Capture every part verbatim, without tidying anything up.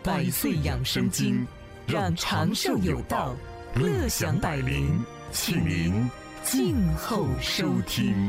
百岁养生经，让长寿有道，乐享百龄，请您静候收听。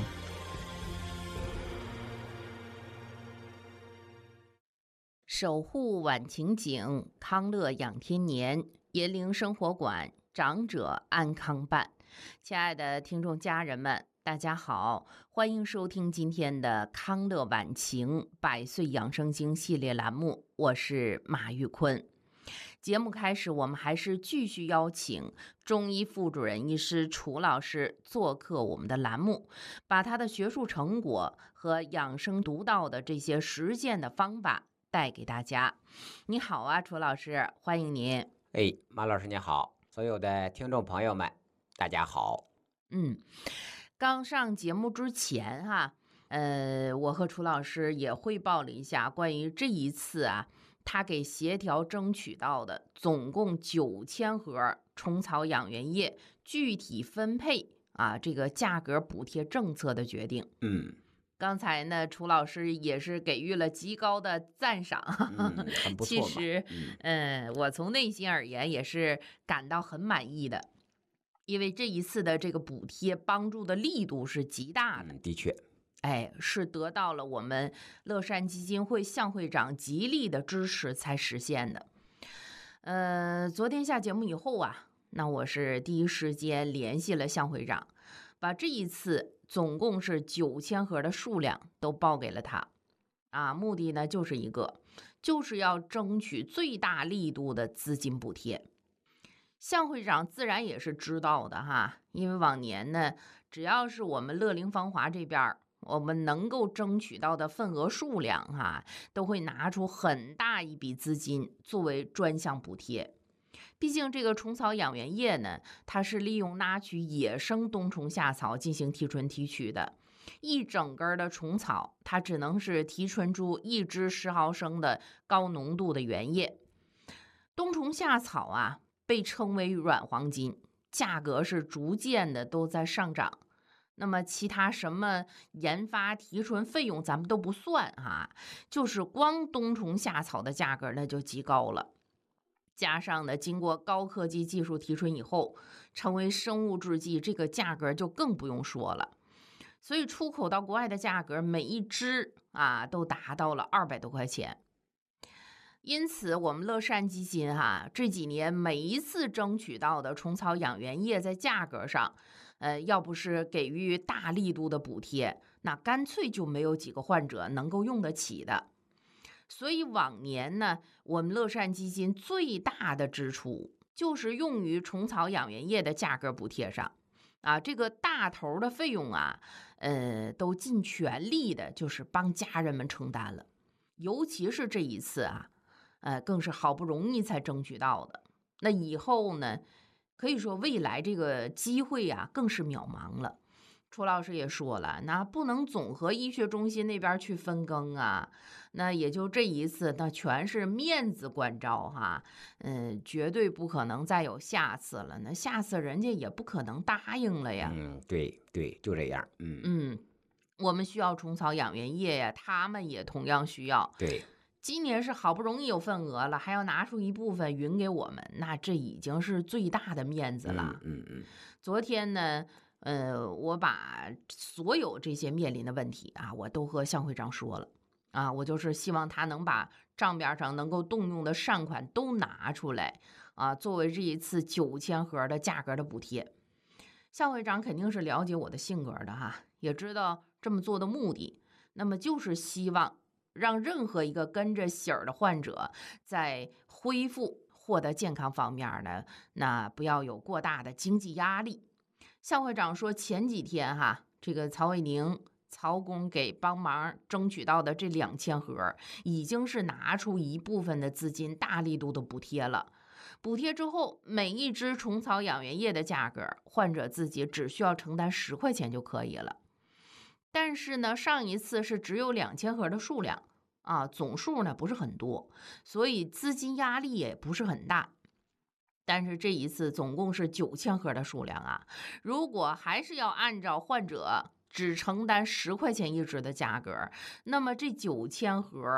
守护晚晴景，康乐养天年，银铃生活馆，长者安康办。亲爱的听众家人们，大家好，欢迎收听今天的康乐晚晴百岁养生经系列栏目，我是马玉坤。节目开始，我们还是继续邀请中医副主任医师楚老师做客我们的栏目，把他的学术成果和养生独到的这些实践的方法带给大家。你好啊，楚老师，欢迎您。 哎，马老师你好，所有的听众朋友们大家好。 嗯，刚上节目之前哈，呃，我和楚老师也汇报了一下关于这一次啊，他给协调争取到的总共九千盒虫草养元液具体分配啊，这个价格补贴政策的决定。 嗯。 刚才呢，楚老师也是给予了极高的赞赏， 嗯、很不错。 其实，嗯、呃，我从内心而言也是感到很满意的，因为这一次的这个补贴帮助的力度是极大的。 嗯、的确， 哎，是得到了我们乐善基金会向会长极力的支持才实现的。呃，昨天下节目以后啊，那我是第一时间联系了向会长，把这一次总共是九千盒的数量都报给了他，啊，目的呢就是一个，就是要争取最大力度的资金补贴。向会长自然也是知道的哈，因为往年呢，只要是我们乐龄芳华这边，我们能够争取到的份额数量哈，都会拿出很大一笔资金作为专项补贴。毕竟这个虫草养元液呢，它是利用拿取野生冬虫夏草进行提纯提取的，一整根的虫草它只能是提纯出一支十毫升的高浓度的原液。冬虫夏草啊，被称为软黄金，价格是逐渐的都在上涨。那么其他什么研发提纯费用咱们都不算哈，就是光冬虫夏草的价格那就极高了。加上呢，经过高科技技术提纯以后，成为生物制剂，这个价格就更不用说了。所以出口到国外的价格，每一支啊都达到了二百多块钱。因此，我们乐善基金哈、啊，这几年每一次争取到的虫草养元液在价格上，呃，要不是给予大力度的补贴，那干脆就没有几个患者能够用得起的。所以往年呢，我们乐善基金最大的支出就是用于虫草养元液的价格补贴上，啊，这个大头的费用啊，呃，都尽全力的，就是帮家人们承担了。尤其是这一次啊，呃，更是好不容易才争取到的。那以后呢，可以说未来这个机会啊，更是渺茫了。楚老师也说了，那不能总和医学中心那边去分羹啊，那也就这一次，那全是面子关照哈，嗯，绝对不可能再有下次了，那下次人家也不可能答应了呀。 嗯，对对，就这样。嗯嗯，我们需要虫草养元液呀，他们也同样需要。 对， 今年是好不容易有份额了，还要拿出一部分匀给我们，那这已经是最大的面子了。 嗯嗯嗯。 昨天呢，呃，我把所有这些面临的问题啊，我都和向会长说了啊，我就是希望他能把账面上能够动用的善款都拿出来啊，作为这一次九千盒的价格的补贴。向会长肯定是了解我的性格的哈，也知道这么做的目的，那么就是希望让任何一个跟着喜儿的患者在恢复获得健康方面呢，那不要有过大的经济压力。向会长说，前几天哈，这个曹卫宁曹工给帮忙争取到的这两千盒，已经是拿出一部分的资金，大力度的补贴了。补贴之后，每一支虫草养元液的价格，患者自己只需要承担十块钱就可以了。但是呢，上一次是只有两千盒的数量啊，总数呢不是很多，所以资金压力也不是很大。但是这一次总共是九千盒的数量啊，如果还是要按照患者只承担十块钱一支的价格，那么这九千盒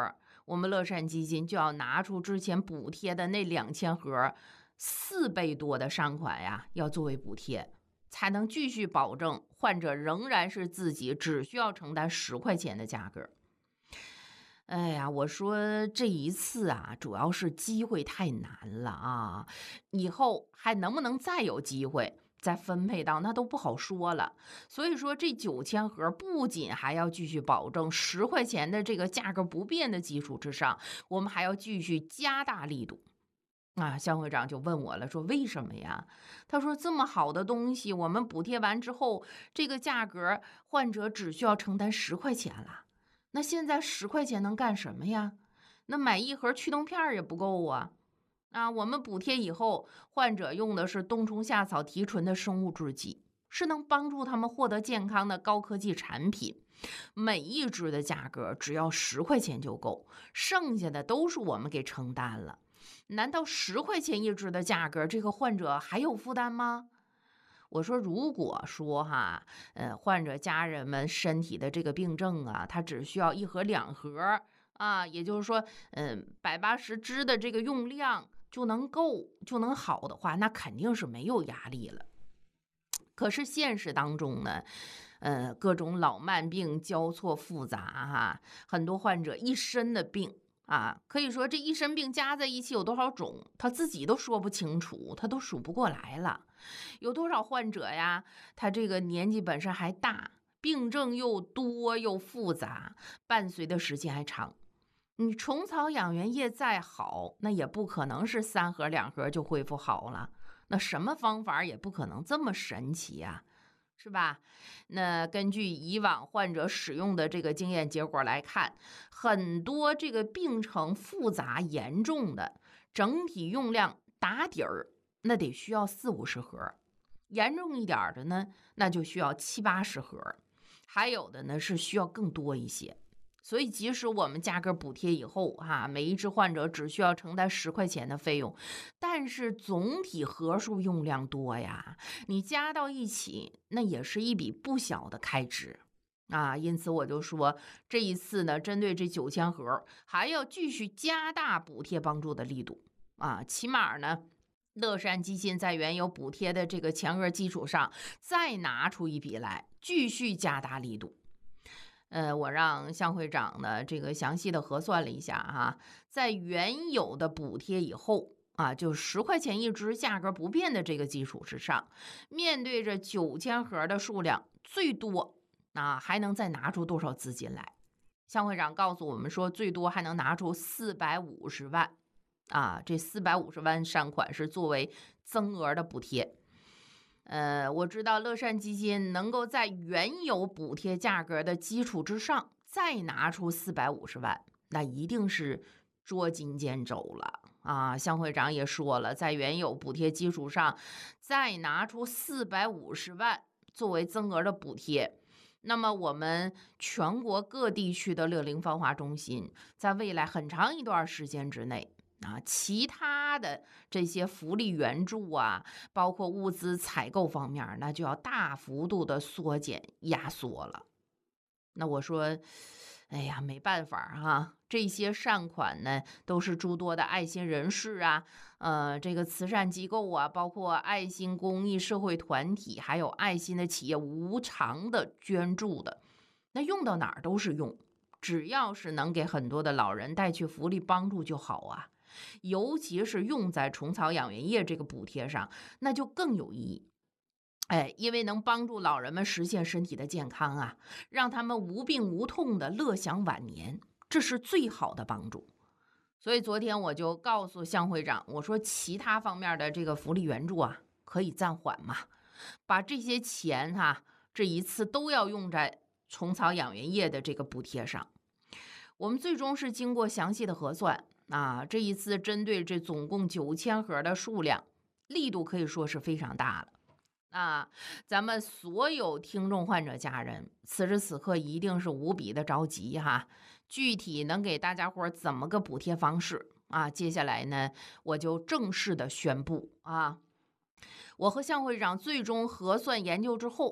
我们乐善基金就要拿出之前补贴的那两千盒四倍多的善款呀，要作为补贴，才能继续保证患者仍然是自己只需要承担十块钱的价格。哎呀，我说这一次啊，主要是机会太难了啊，以后还能不能再有机会再分配到，那都不好说了。所以说这九千盒不仅还要继续保证十块钱的这个价格不变的基础之上，我们还要继续加大力度。啊，向会长就问我了，说为什么呀？他说这么好的东西，我们补贴完之后，这个价格患者只需要承担十块钱了。那现在十块钱能干什么呀？那买一盒驱动片也不够啊！啊，我们补贴以后，患者用的是冬虫夏草提纯的生物制剂，是能帮助他们获得健康的高科技产品。每一支的价格只要十块钱就够，剩下的都是我们给承担了。难道十块钱一支的价格，这个患者还有负担吗？我说，如果说哈，呃，患者家人们身体的这个病症啊，他只需要一盒两盒啊，也就是说，嗯、呃，百八十支的这个用量就能够就能好的话，那肯定是没有压力了。可是现实当中呢，呃，各种老慢病交错复杂哈，很多患者一身的病。啊，可以说这一身病加在一起有多少种，他自己都说不清楚，他都数不过来了。有多少患者呀，他这个年纪本身还大，病症又多又复杂，伴随的时间还长。你虫草养元液再好，那也不可能是三盒两盒就恢复好了。那什么方法也不可能这么神奇呀，是吧？那根据以往患者使用的这个经验结果来看，很多这个病程复杂严重的，整体用量打底儿，那得需要四五十盒；严重一点的呢，那就需要七八十盒；还有的呢是需要更多一些。所以即使我们价格补贴以后哈、啊，每一支患者只需要承担十块钱的费用，但是总体盒数用量多呀，你加到一起，那也是一笔不小的开支啊。因此我就说，这一次呢，针对这九千盒，还要继续加大补贴帮助的力度啊，起码呢，乐善基金在原有补贴的这个全额基础上，再拿出一笔来，继续加大力度。呃，我让向会长呢这个详细的核算了一下哈，在原有的补贴以后啊，就十块钱一支价格不变的这个基础之上，面对着九千盒的数量，最多啊还能再拿出多少资金来？向会长告诉我们说，最多还能拿出四百五十万啊，这四百五十万善款是作为增额的补贴。呃，我知道乐善基金能够在原有补贴价格的基础之上再拿出四百五十万，那一定是捉襟见肘了啊！向会长也说了，在原有补贴基础上再拿出四百五十万作为增额的补贴，那么我们全国各地区的乐龄芳华中心，在未来很长一段时间之内。啊，其他的这些福利援助啊，包括物资采购方面，那就要大幅度的缩减压缩了。那我说，哎呀，没办法哈、啊，这些善款呢，都是诸多的爱心人士啊，呃，这个慈善机构啊，包括爱心公益社会团体，还有爱心的企业无偿的捐助的，那用到哪儿都是用，只要是能给很多的老人带去福利帮助就好啊。尤其是用在虫草养元液这个补贴上，那就更有意义。哎，因为能帮助老人们实现身体的健康啊，让他们无病无痛的乐享晚年，这是最好的帮助。所以昨天我就告诉向会长，我说其他方面的这个福利援助啊，可以暂缓嘛，把这些钱哈、啊，这一次都要用在虫草养元液的这个补贴上。我们最终是经过详细的核算。啊，这一次针对这总共九千盒的数量，力度可以说是非常大了。啊，咱们所有听众患者家人，此时此刻一定是无比的着急哈。具体能给大家伙怎么个补贴方式啊？接下来呢，我就正式的宣布啊，我和向会长最终核算研究之后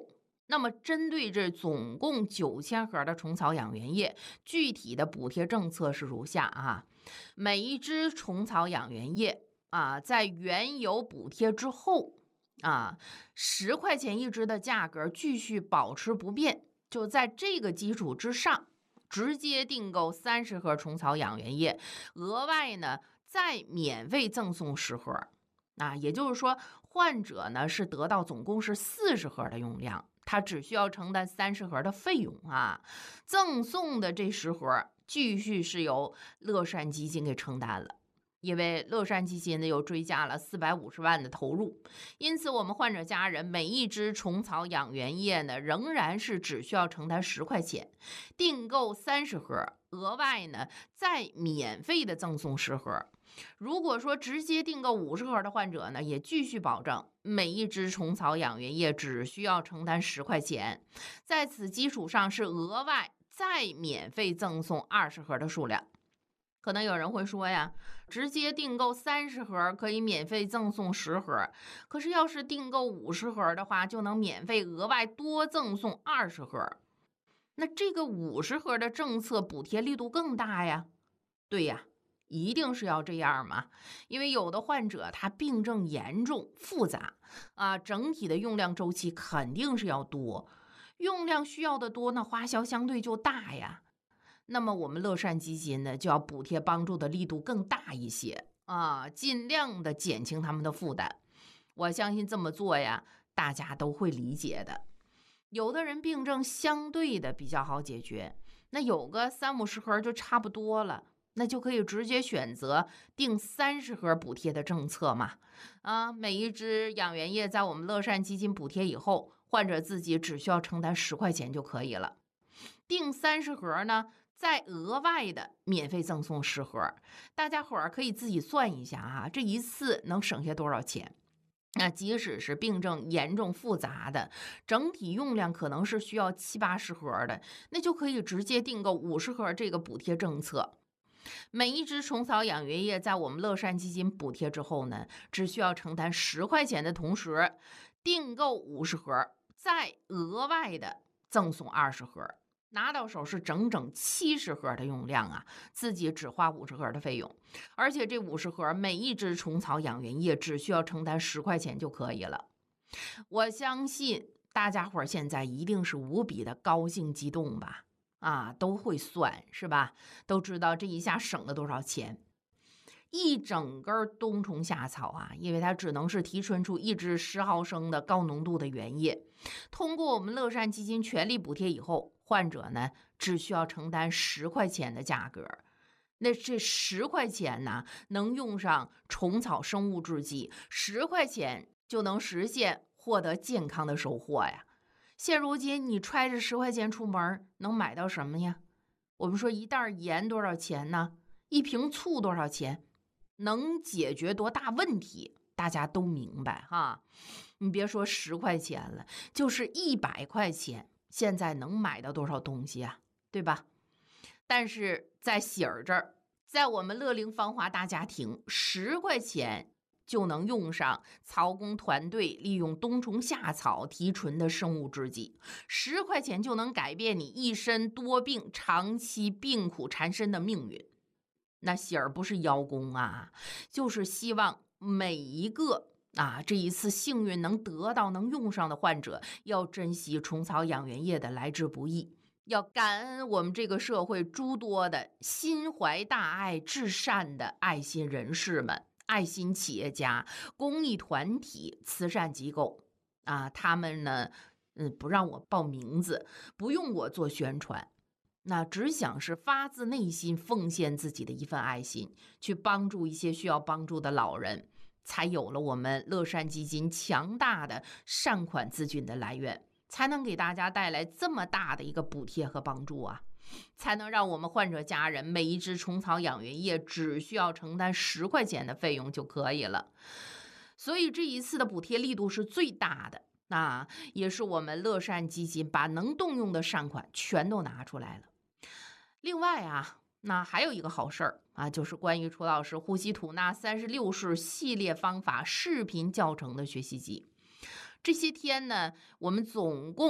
那么针对这总共九千盒的虫草养源液，具体的补贴政策是如下啊：每一支虫草养源液啊，在原有补贴之后啊，十块钱一支的价格继续保持不变，就在这个基础之上，直接订购三十盒虫草养源液，额外呢再免费赠送十盒啊，也就是说，患者呢是得到总共是四十盒的用量。他只需要承担三十盒的费用啊，赠送的这十盒继续是由乐善基金给承担了，因为乐善基金呢又追加了四百五十万的投入，因此我们患者家人每一支虫草养源液呢仍然是只需要承担十块钱，订购三十盒，额外呢再免费的赠送十盒。如果说直接订购五十盒的患者呢，也继续保证每一支虫草养源液只需要承担十块钱，在此基础上是额外再免费赠送二十盒的数量。可能有人会说呀，直接订购三十盒可以免费赠送十盒，可是要是订购五十盒的话，就能免费额外多赠送二十盒。那这个五十盒的政策补贴力度更大呀？对呀。一定是要这样嘛？因为有的患者他病症严重复杂啊，整体的用量周期肯定是要多，用量需要的多，那花销相对就大呀。那么我们乐善基金呢，就要补贴帮助的力度更大一些啊，尽量的减轻他们的负担。我相信这么做呀，大家都会理解的。有的人病症相对的比较好解决，那有个三五十盒就差不多了。那就可以直接选择订三十盒补贴的政策嘛，啊，每一支养源液在我们乐善基金补贴以后，患者自己只需要承担十块钱就可以了。订三十盒呢，再额外的免费赠送十盒，大家伙儿可以自己算一下啊，这一次能省下多少钱？那即使是病症严重复杂的，整体用量可能是需要七八十盒的，那就可以直接订购五十盒这个补贴政策。每一支虫草养源液在我们乐善基金补贴之后呢，只需要承担十块钱的同时，订购五十盒，再额外的赠送二十盒，拿到手是整整七十盒的用量啊，自己只花五十盒的费用，而且这五十盒每一支虫草养源液只需要承担十块钱就可以了。我相信大家伙现在一定是无比的高兴激动吧。啊，都会算是吧？都知道这一下省了多少钱。一整根冬虫夏草啊，因为它只能是提纯出一支十毫升的高浓度的原液，通过我们乐善基金全力补贴以后，患者呢只需要承担十块钱的价格。那这十块钱呢，能用上虫草生物制剂，十块钱就能实现获得健康的收获呀。现如今你揣着十块钱出门能买到什么呀？我们说一袋盐多少钱呢？一瓶醋多少钱？能解决多大问题？大家都明白哈。你别说十块钱了，就是一百块钱，现在能买到多少东西啊？对吧？但是在喜儿这儿，在我们乐龄芳华大家庭，十块钱就能用上曹工团队利用冬虫夏草提纯的生物制剂，十块钱就能改变你一身多病、长期病苦缠身的命运。那喜儿不是邀功啊，就是希望每一个啊这一次幸运能得到、能用上的患者，要珍惜虫草养源液的来之不易，要感恩我们这个社会诸多的心怀大爱、至善的爱心人士们。爱心企业家、公益团体、慈善机构啊，他们呢，嗯，不让我报名字，不用我做宣传，那只想是发自内心奉献自己的一份爱心，去帮助一些需要帮助的老人，才有了我们乐善基金强大的善款资金的来源，才能给大家带来这么大的一个补贴和帮助啊。才能让我们患者家人每一支虫草养源液只需要承担十块钱的费用就可以了。所以这一次的补贴力度是最大的，那也是我们乐善基金把能动用的善款全都拿出来了。另外啊，那还有一个好事儿啊，就是关于楚老师呼吸吐纳三十六式系列方法视频教程的学习集。这些天呢，我们总共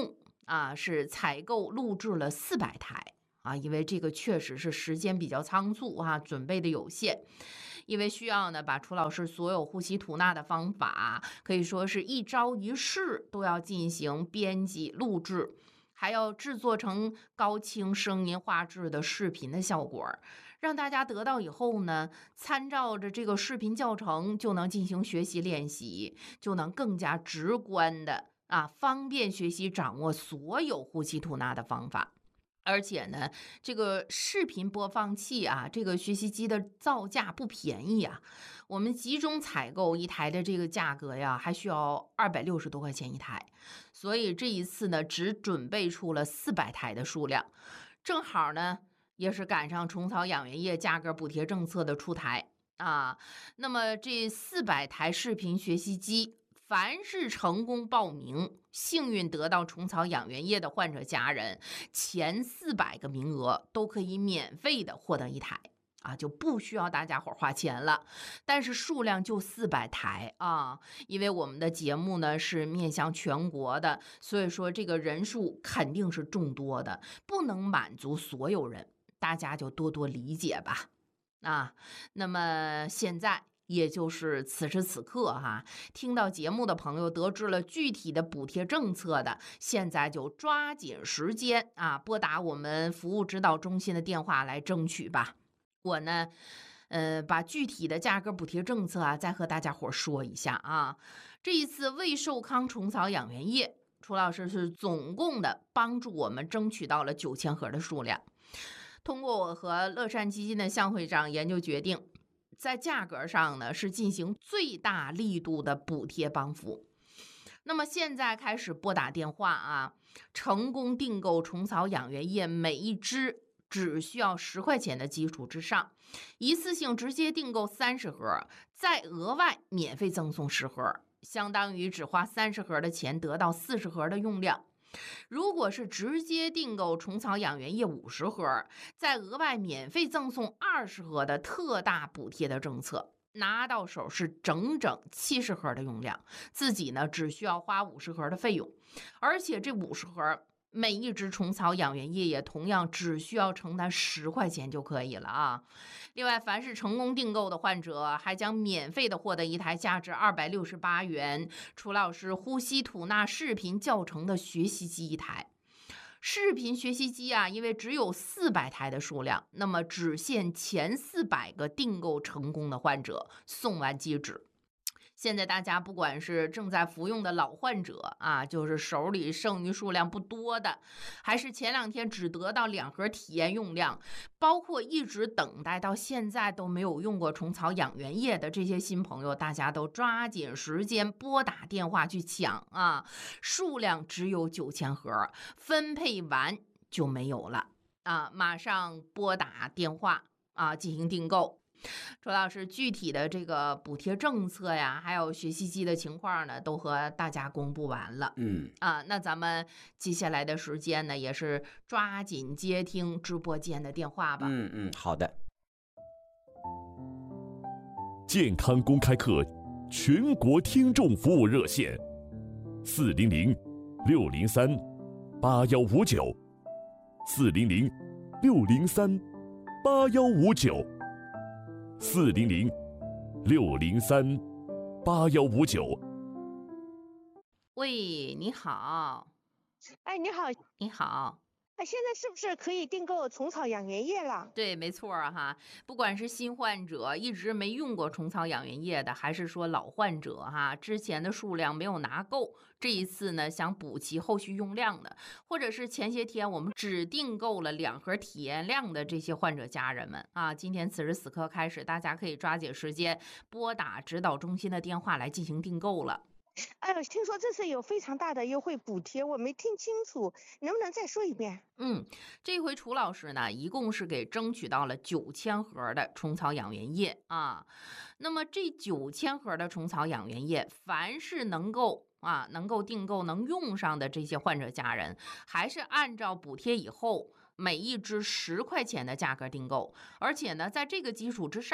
啊，是采购录制了四百台啊，因为这个确实是时间比较仓促啊，准备的有限。因为需要呢，把楚老师所有呼吸吐纳的方法，可以说是一招一式都要进行编辑录制，还要制作成高清声音画质的视频的效果，让大家得到以后呢，参照着这个视频教程就能进行学习练习，就能更加直观的啊，方便学习掌握所有呼吸吐纳的方法。而且呢，这个视频播放器啊，这个学习机的造价不便宜啊。我们集中采购一台的这个价格呀，还需要二百六十多块钱一台。所以这一次呢，只准备出了四百台的数量，正好呢，也是赶上虫草养源液价格补贴政策的出台啊。那么这四百台视频学习机，凡是成功报名、幸运得到虫草养源液的患者家人，前四百个名额都可以免费的获得一台啊，就不需要大家伙花钱了。但是数量就四百台啊，因为我们的节目呢是面向全国的，所以说这个人数肯定是众多的，不能满足所有人，大家就多多理解吧。啊，那么现在。也就是此时此刻哈，听到节目的朋友得知了具体的补贴政策的，现在就抓紧时间啊，拨打我们服务指导中心的电话来争取吧。我呢，呃，把具体的价格补贴政策啊，再和大家伙说一下啊。这一次胃寿康虫草养源液，楚老师是总共的帮助我们争取到了九千盒的数量。通过我和乐善基金的向会长研究决定，在价格上呢是进行最大力度的补贴帮扶。那么现在开始拨打电话啊，成功订购虫草养源液每一支只需要十块钱的基础之上，一次性直接订购三十盒，再额外免费赠送十盒，相当于只花三十盒的钱得到四十盒的用量。如果是直接订购虫草养源液五十盒，再额外免费赠送二十盒的特大补贴的政策，拿到手是整整七十盒的用量，自己呢只需要花五十盒的费用，而且这五十盒每一支虫草养源液也同样只需要承担十块钱就可以了啊。另外，凡是成功订购的患者，还将免费的获得一台价值二百六十八元楚老师呼吸吐纳视频教程的学习机一台。视频学习机啊，因为只有四百台的数量，那么只限前四百个订购成功的患者送完即止。现在大家不管是正在服用的老患者啊，就是手里剩余数量不多的，还是前两天只得到两盒体验用量，包括一直等待到现在都没有用过虫草养源液的这些新朋友，大家都抓紧时间拨打电话去抢啊！数量只有九千盒，分配完就没有了啊！马上拨打电话啊，进行订购。楚老师具体的这个补贴政策呀，还有学习机的情况呢，都和大家公布完了。 嗯啊，那咱们接下来的时间呢，也是抓紧接听直播间的电话吧。 嗯嗯，好的。 健康公开课全国听众服务热线：四零零六零三八幺五九，四零零六零三八幺五九。四零零六零三八幺五九。 喂，你好。 哎，你好， 你好。 哎，现在是不是可以订购虫草养源液了？ 对，没错哈。不管是新患者一直没用过虫草养源液的，还是说老患者哈，之前的数量没有拿够，这一次呢想补齐后续用量的，或者是前些天我们只订购了两盒体验量的这些患者家人们啊，今天此时此刻开始，大家可以抓紧时间拨打指导中心的电话来进行订购了。 哎呦，听说这次有非常大的优惠补贴，我没听清楚，能不能再说一遍？ 嗯，这回楚老师呢，一共是给争取到了九千盒的虫草养源液啊。那么这九千盒的虫草养源液，凡是能够啊能够订购能用上的这些患者家人，还是按照补贴以后每一支十块钱的价格订购，而且呢，在这个基础之上，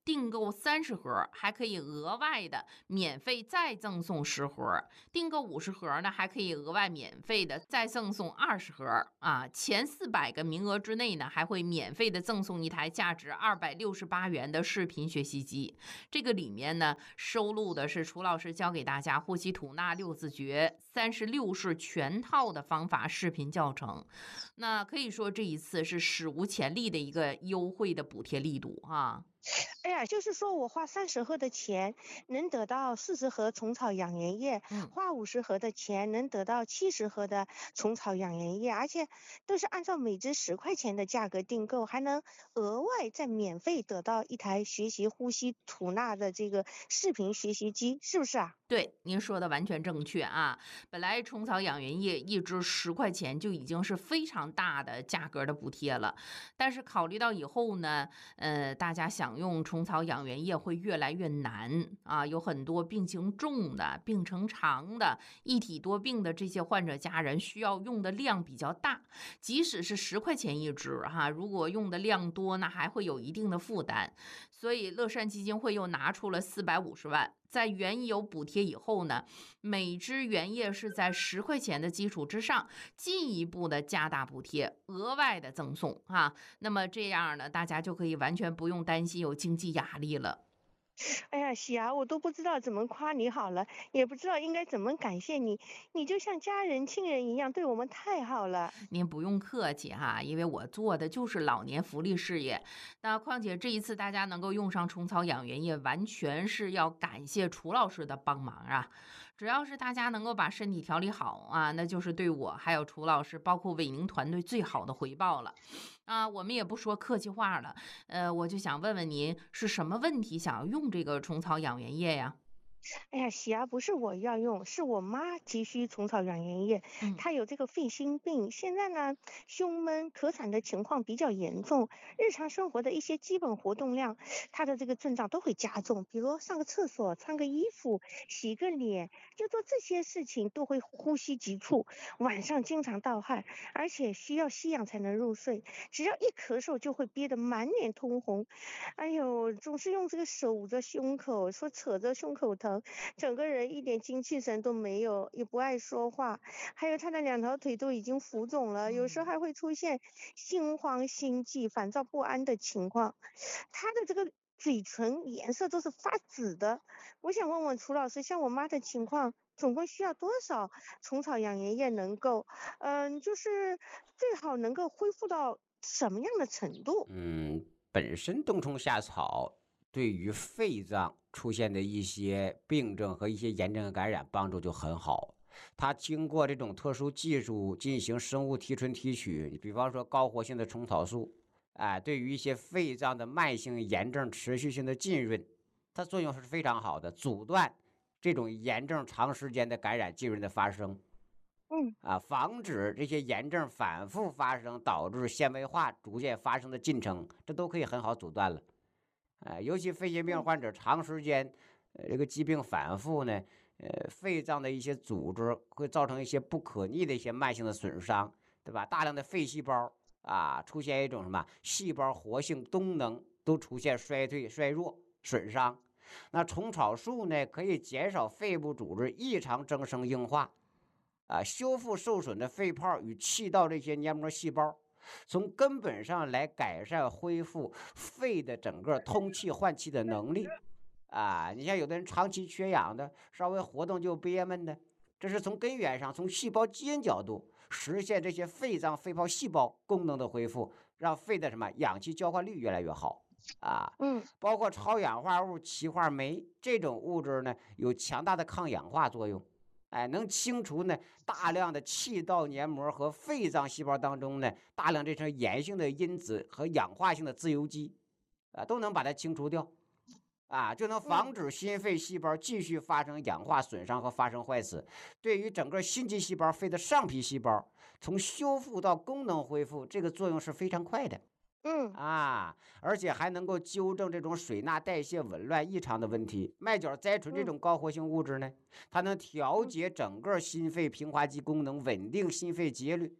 订购三十盒还可以额外的免费再赠送十盒，订购五十盒呢还可以额外免费的再赠送二十盒啊。前四百个名额之内呢还会免费的赠送一台价值二百六十八元的视频学习机。这个里面呢收录的是楚老师教给大家呼吸吐纳六字诀三十六式全套的方法视频教程。那可以说这一次是史无前例的一个优惠的补贴力度啊。 哎呀，就是说我花三十盒的钱能得到四十盒虫草养颜液， 嗯、 花五十盒的钱能得到七十盒的虫草养颜液，而且都是按照每支十块钱的价格订购，还能额外再免费得到一台学习呼吸吐纳的这个视频学习机，是不是啊？ 对，您说的完全正确啊！本来虫草养颜液一支十块钱就已经是非常大的价格的补贴了，但是考虑到以后呢，呃，大家想用虫草养颜液会越来越难啊，有很多病情重的、病程长的、一体多病的这些患者家人需要用的量比较大，即使是十块钱一支哈，如果用的量多，那还会有一定的负担，所以乐善基金会又拿出了四百五十万。在原有补贴以后呢，每支原液是在十块钱的基础之上，进一步的加大补贴，额外的赠送啊。那么这样呢，大家就可以完全不用担心有经济压力了。 哎呀，喜儿，我都不知道怎么夸你好了，也不知道应该怎么感谢你，你就像家人亲人一样，对我们太好了。 您不用客气哈，因为我做的就是老年福利事业。那况且这一次大家能够用上虫草养颜液，完全是要感谢楚老师的帮忙啊。只要是大家能够把身体调理好啊，那就是对我还有楚老师，包括伟宁团队最好的回报了。啊，我们也不说客气话了，呃，我就想问问您，是什么问题想要用这个虫草养颜液呀？ 哎呀，喜儿不是我要用，是我妈急需虫草养颜液。 嗯她有这个肺心病，现在呢胸闷咳喘的情况比较严重，日常生活的一些基本活动量，她的这个症状都会加重，比如上个厕所、穿个衣服、洗个脸，就做这些事情都会呼吸急促，晚上经常盗汗，而且需要吸氧才能入睡，只要一咳嗽就会憋得满脸通红。哎呦，总是用这个手捂着胸口，说扯着胸口疼。整个人一点精气神都没有，也不爱说话，还有他的两条腿都已经浮肿了，有时候还会出现心慌心悸、烦躁不安的情况。他的这个嘴唇颜色都是发紫的。我想问问楚老师，像我妈的情况，总共需要多少虫草养颜液能够，嗯，就是最好能够恢复到什么样的程度？ 嗯，本身冬虫夏草对于肺脏出现的一些病症和一些炎症感染帮助就很好。它经过这种特殊技术进行生物提纯提取，比方说高活性的虫草素，哎，对于一些肺脏的慢性炎症持续性的浸润，它作用是非常好的，阻断这种炎症长时间的感染浸润的发生。 嗯啊，防止这些炎症反复发生，导致纤维化逐渐发生的进程，这都可以很好阻断了。呃，尤其肺心病患者长时间，呃，这个疾病反复呢，呃，肺脏的一些组织会造成一些不可逆的一些慢性的损伤，对吧？大量的肺细胞啊，出现一种什么细胞活性功能都出现衰退、衰弱、损伤。那虫草素呢，可以减少肺部组织异常增生硬化，啊，修复受损的肺泡与气道这些黏膜细胞。从根本上来改善恢复肺的整个通气换气的能力啊！你像有的人长期缺氧的，稍微活动就憋闷的，这是从根源上，从细胞基因角度实现这些肺脏肺泡细胞功能的恢复，让肺的什么氧气交换率越来越好啊！ 嗯， 包括超氧化物歧化酶这种物质呢，有强大的抗氧化作用。哎，能清除呢大量的气道黏膜和肺脏细胞当中呢大量这种炎性的因子和氧化性的自由基，啊，都能把它清除掉，啊，就能防止心肺细胞继续发生氧化损伤和发生坏死。对于整个心肌细胞、肺的上皮细胞，从修复到功能恢复，这个作用是非常快的。 嗯啊，而且还能够纠正这种水钠代谢紊乱异常的问题。麦角甾醇这种高活性物质呢，它能调节整个心肺平滑肌功能，稳定心肺节律，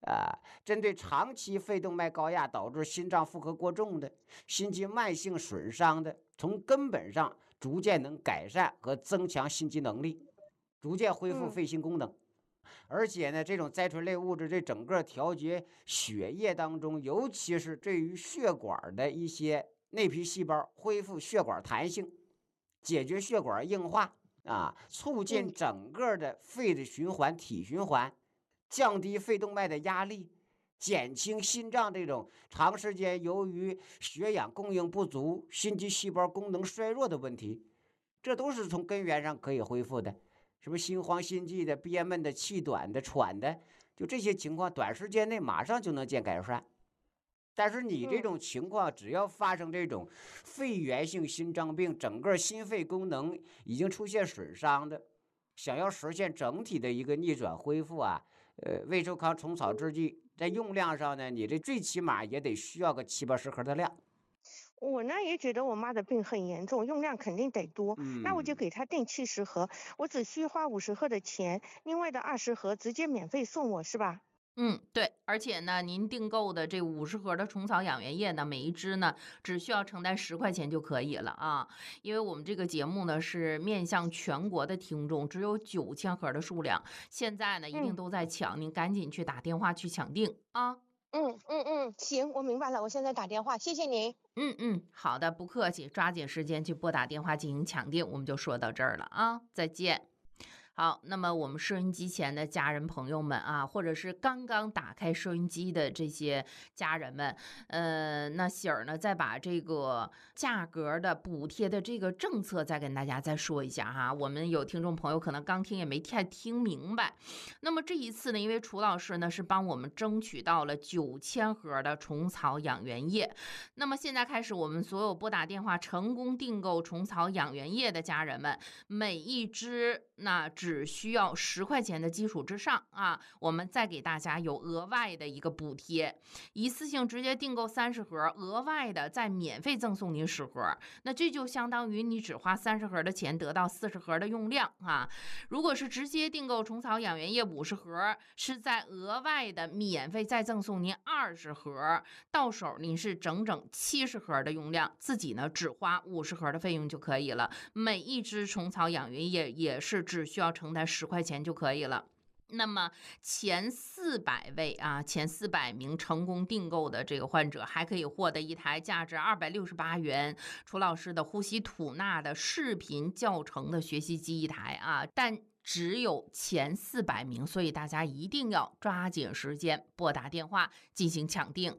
啊，针对长期肺动脉高压导致心脏负荷过重的、心肌慢性损伤的，从根本上逐渐能改善和增强心肌能力，逐渐恢复肺心功能。嗯、而且呢，这种甾醇类物质这整个调节血液当中，尤其是对于血管的一些内皮细胞恢复血管弹性，解决血管硬化啊，促进整个的肺的循环、体循环。降低肺动脉的压力，减轻心脏这种长时间由于血氧供应不足、心肌细胞功能衰弱的问题，这都是从根源上可以恢复的。什么心慌、心悸的、憋闷的、气短的、喘的，就这些情况，短时间内马上就能见改善。但是你这种情况，只要发生这种肺源性心脏病，整个心肺功能已经出现损伤的，想要实现整体的一个逆转恢复啊。呃，胃寿康虫草制剂在用量上呢，你这最起码也得需要个七八十盒的量。 我呢也觉得我妈的病很严重，用量肯定得多， 嗯、 那我就给她订七十盒，我只需花五十盒的钱，另外的二十盒直接免费送我，是吧？ 嗯，对，而且呢，您订购的这五十盒的虫草养元液呢，每一支呢只需要承担十块钱就可以了啊。因为我们这个节目呢是面向全国的听众，只有九千盒的数量，现在呢一定都在抢，嗯、您赶紧去打电话去抢订啊。 嗯嗯嗯，行，我明白了，我现在打电话，谢谢您。 嗯嗯，好的，不客气，抓紧时间去拨打电话进行抢订，我们就说到这儿了啊，再见。好，那么我们收音机前的家人朋友们啊，或者是刚刚打开收音机的这些家人们，呃，那喜儿呢，再把这个价格的补贴的这个政策再跟大家再说一下哈。我们有听众朋友可能刚听也没太听明白。那么这一次呢，因为楚老师呢是帮我们争取到了九千盒的虫草养元液，那么现在开始，我们所有拨打电话成功订购虫草养元液的家人们，每一支那只需要十块钱的基础之上啊，我们再给大家有额外的一个补贴，一次性直接订购三十盒，额外的再免费赠送您十盒，那这就相当于你只花三十盒的钱得到四十盒的用量啊。如果是直接订购虫草养元液五十盒，是在额外的免费再赠送您二十盒，到手您是整整七十盒的用量，自己呢只花五十盒的费用就可以了。每一支虫草养元液也是只需要承担十块钱就可以了。那么前四百位啊，前四百名成功订购的这个患者，还可以获得一台价值二百六十八元楚老师的呼吸吐纳的视频教程的学习机一台啊，但只有前四百名，所以大家一定要抓紧时间拨打电话进行抢订。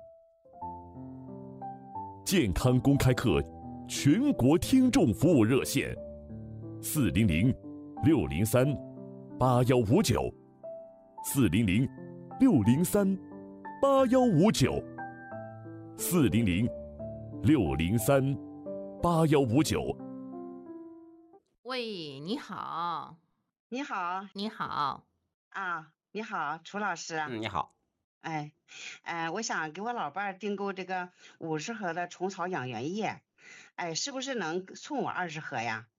健康公开课全国听众服务热线：四零零六零三八幺五九，四零零六零三八幺五九，四零零六零三八幺五九。 喂，你好。 你好。 你好。 啊，你好，楚老师。 嗯，你好。 哎，哎，我想给我老伴儿订购这个五十盒的虫草养元液，哎，是不是能送我二十盒呀？